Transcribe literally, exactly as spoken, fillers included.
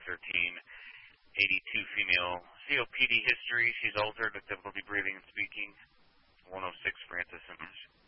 thirteen, eighty-two female, C O P D history. She's altered with difficulty breathing and speaking. one oh six Francis Simmons.